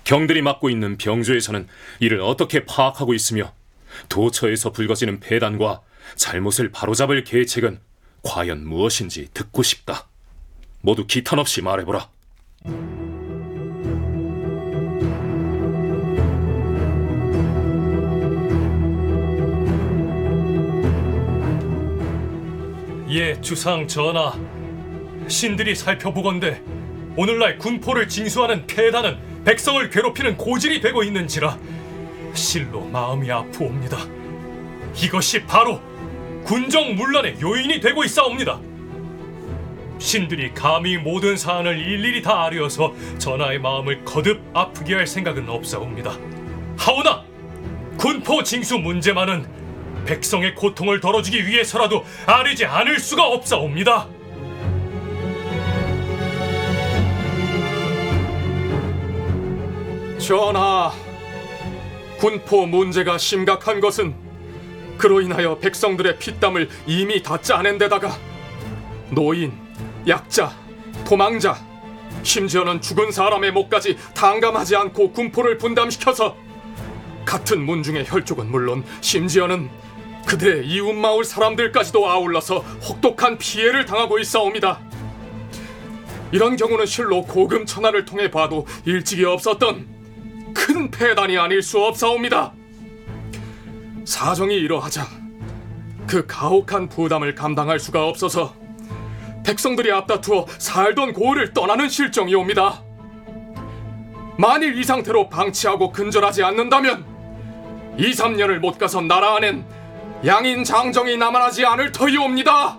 경들이 맡고 있는 병조에서는 이를 어떻게 파악하고 있으며 도처에서 불거지는 폐단과 잘못을 바로잡을 계책은 과연 무엇인지 듣고 싶다. 모두 기탄 없이 말해보라. 예, 주상 전하. 신들이 살펴보건대 오늘날 군포를 징수하는 폐단은 백성을 괴롭히는 고질이 되고 있는지라 실로 마음이 아프옵니다. 이것이 바로 군정문란의 요인이 되고 있사옵니다. 신들이 감히 모든 사안을 일일이 다 아뢰어서 전하의 마음을 거듭 아프게 할 생각은 없사옵니다. 하오나 군포 징수 문제만은 백성의 고통을 덜어주기 위해서라도 아뢰지 않을 수가 없사옵니다. 전하, 군포 문제가 심각한 것은 그로 인하여 백성들의 피땀을 이미 다 짜낸 데다가 노인, 약자, 도망자, 심지어는 죽은 사람의 목까지 탕감하지 않고 군포를 분담시켜서 같은 문중의 혈족은 물론 심지어는 그들의 이웃마을 사람들까지도 아울러서 혹독한 피해를 당하고 있사옵니다. 이런 경우는 실로 고금천하를 통해 봐도 일찍이 없었던 큰 폐단이 아닐 수 없사옵니다. 사정이 이러하자 그 가혹한 부담을 감당할 수가 없어서 백성들이 앞다투어 살던 고을을 떠나는 실정이옵니다. 만일 이 상태로 방치하고 근절하지 않는다면 2, 3년을 못 가서 나라 안엔 양인 장정이 남아나지 않을 터이옵니다.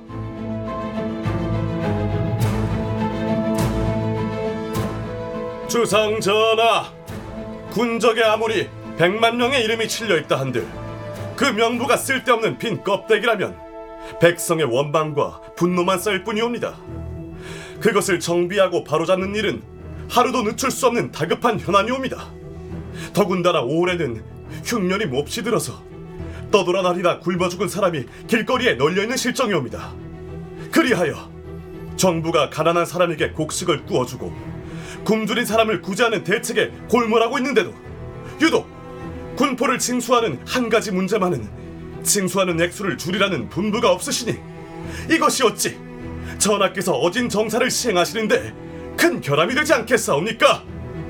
주상 전하, 군적에 아무리 100만 명의 이름이 칠려있다 한들 그 명부가 쓸데없는 빈 껍데기라면 백성의 원망과 분노만 쌓일 뿐이옵니다. 그것을 정비하고 바로잡는 일은 하루도 늦출 수 없는 다급한 현안이옵니다. 더군다나 올해는 흉년이 몹시 들어서 떠돌아다니다 굶어 죽은 사람이 길거리에 널려있는 실정이옵니다. 그리하여 정부가 가난한 사람에게 곡식을 구워주고 굶주린 사람을 구제하는 대책에 골몰하고 있는데도 유독 군포를 징수하는 한 가지 문제만은 징수하는 액수를 줄이라는 분부가 없으시니 이것이 어찌 전하께서 어진 정사를 시행하시는데 큰 결함이 되지 않겠사옵니까?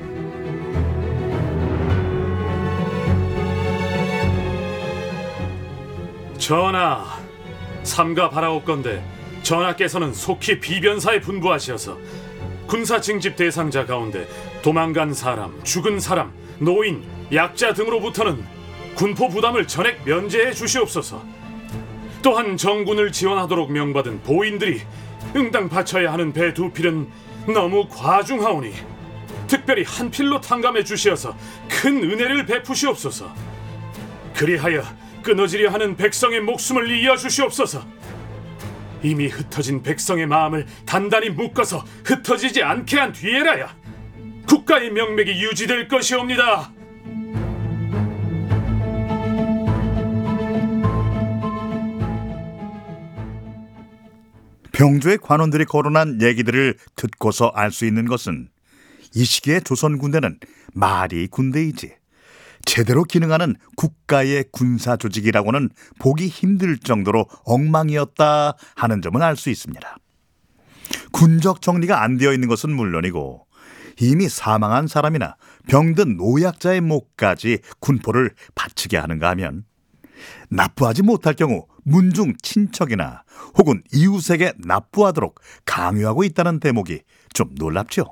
전하, 삼가 바라옵건대 전하께서는 속히 비변사에 분부하시어서 군사 징집 대상자 가운데 도망간 사람, 죽은 사람, 노인, 약자 등으로부터는 군포 부담을 전액 면제해 주시옵소서. 또한 정군을 지원하도록 명받은 보인들이 응당 바쳐야 하는 배 두 필은 너무 과중하오니 특별히 한 필로 탕감해 주시어서 큰 은혜를 베푸시옵소서. 그리하여 끊어지려 하는 백성의 목숨을 이어주시옵소서. 이미 흩어진 백성의 마음을 단단히 묶어서 흩어지지 않게 한 뒤에라야 국가의 명맥이 유지될 것이옵니다. 병조의 관원들이 거론한 얘기들을 듣고서 알 수 있는 것은 이 시기의 조선 군대는 말이 군대이지 제대로 기능하는 국가의 군사 조직이라고는 보기 힘들 정도로 엉망이었다 하는 점은 알 수 있습니다. 군적 정리가 안 되어 있는 것은 물론이고 이미 사망한 사람이나 병든 노약자의 목까지 군포를 바치게 하는가 하면 납부하지 못할 경우 문중 친척이나 혹은 이웃에게 납부하도록 강요하고 있다는 대목이 좀 놀랍죠.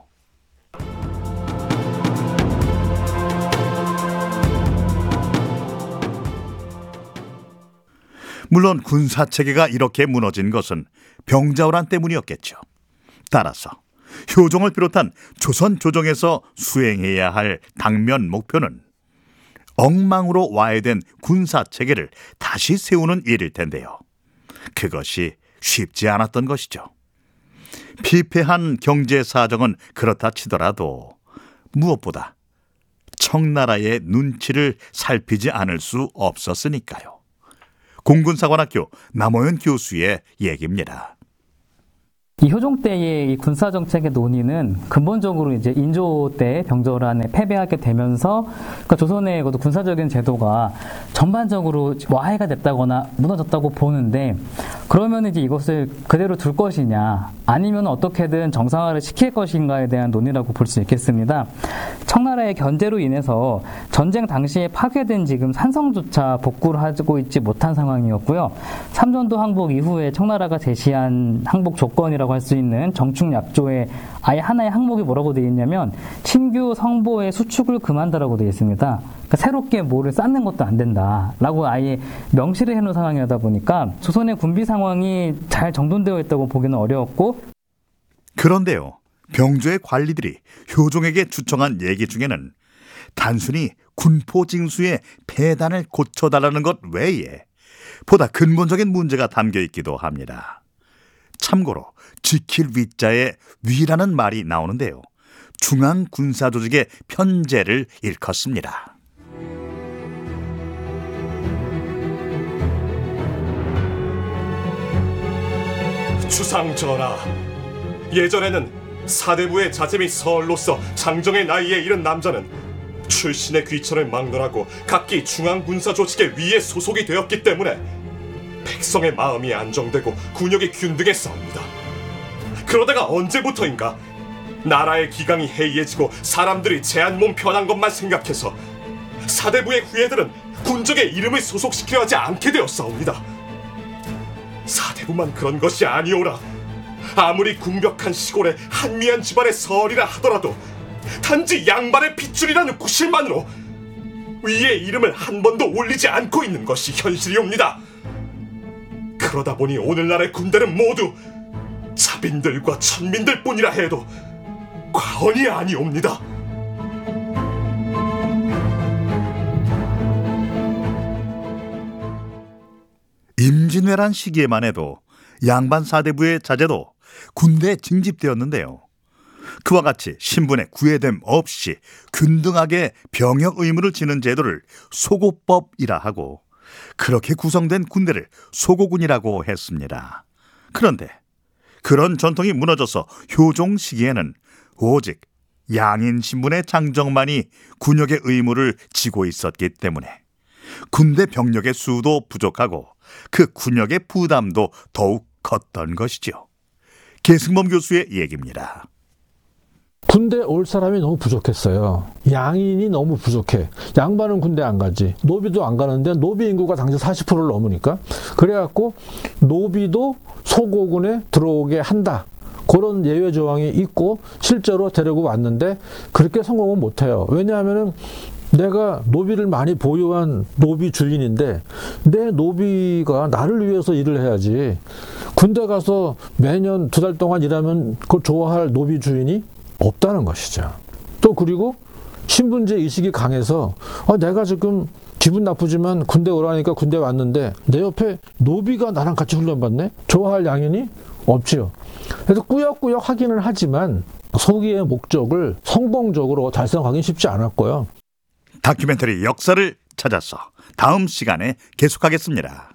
물론 군사체계가 이렇게 무너진 것은 병자호란 때문이었겠죠. 따라서 효종을 비롯한 조선 조정에서 수행해야 할 당면 목표는 엉망으로 와해된 군사체계를 다시 세우는 일일 텐데요. 그것이 쉽지 않았던 것이죠. 피폐한 경제사정은 그렇다 치더라도 무엇보다 청나라의 눈치를 살피지 않을 수 없었으니까요. 공군사관학교 남호연 교수의 얘기입니다. 이 효종 때의 이 군사 정책의 논의는 근본적으로 이제 인조 때 병조란에 패배하게 되면서 그러니까 조선의 그 군사적인 제도가 전반적으로 와해가 됐다거나 무너졌다고 보는데, 그러면 이제 이것을 그대로 둘 것이냐 아니면 어떻게든 정상화를 시킬 것인가에 대한 논의라고 볼 수 있겠습니다. 청나라의 견제로 인해서 전쟁 당시에 파괴된 지금 산성조차 복구를 하고 있지 못한 상황이었고요. 삼전도 항복 이후에 청나라가 제시한 항복 조건이라고 할 수 있는 정충약조에 아예 하나의 항목이 뭐라고 되어 있냐면 신규 성보의 수축을 금한다라고 되어 있습니다. 그러니까 새롭게 뭐를 쌓는 것도 안 된다라고 아예 명시를 해놓은 상황이다 보니까 조선의 군비 상황이 잘 정돈되어 있다고 보기는 어려웠고, 그런데요, 병조의 관리들이 효종에게 주청한 얘기 중에는 단순히 군포 징수의 폐단을 고쳐달라는 것 외에 보다 근본적인 문제가 담겨 있기도 합니다. 참고로 지킬 위자에 위라는 말이 나오는데요, 중앙군사조직의 편제를 일컫습니다. 주상 전하, 예전에는 사대부의 자제 및 서얼로서 장정의 나이에 이른 남자는 출신의 귀천을 막론하고 각기 중앙군사조직의 위에 소속이 되었기 때문에 백성의 마음이 안정되고 군역이 균등했사옵니다. 그러다가 언제부터인가 나라의 기강이 해이해지고 사람들이 제한 몸 편한 것만 생각해서 사대부의 후예들은 군적의 이름을 소속시켜야 하지 않게 되었사옵니다. 사대부만 그런 것이 아니오라. 아무리 궁벽한 시골의 한미한 집안의 서얼이라 하더라도 단지 양반의 핏줄이라는 구실만으로 위의 이름을 한 번도 올리지 않고 있는 것이 현실이옵니다. 그러다 보니 오늘날의 군대는 모두 자빈들과 천민들 뿐이라 해도 과언이 아니옵니다. 임진왜란 시기에만 해도 양반 사대부의 자제도 군대에 징집되었는데요, 그와 같이 신분의 구애됨 없이 균등하게 병역 의무를 지는 제도를 소고법이라 하고, 그렇게 구성된 군대를 소고군이라고 했습니다. 그런데 그런 전통이 무너져서 효종 시기에는 오직 양인 신분의 장정만이 군역의 의무를 지고 있었기 때문에 군대 병력의 수도 부족하고 그 군역의 부담도 더욱 컸던 것이죠. 계승범 교수의 얘기입니다. 군대 올 사람이 너무 부족했어요. 양인이 너무 부족해. 양반은 군대 안 가지. 노비도 안 가는데 노비 인구가 당시 40%를 넘으니까. 그래갖고 노비도 소고군에 들어오게 한다. 그런 예외 조항이 있고 실제로 데리고 왔는데 그렇게 성공은 못해요. 왜냐하면은 내가 노비를 많이 보유한 노비 주인인데 내 노비가 나를 위해서 일을 해야지. 군대 가서 매년 2달 동안 일하면 그걸 좋아할 노비 주인이 없다는 것이죠. 또 그리고 신분제 의식이 강해서 내가 지금 기분 나쁘지만 군대 오라니까 군대 왔는데 내 옆에 노비가 나랑 같이 훈련받네? 좋아할 양인이 없지요. 그래서 꾸역꾸역 하기는 하지만 소기의 목적을 성공적으로 달성하기 쉽지 않았고요. 다큐멘터리 역사를 찾아서 다음 시간에 계속하겠습니다.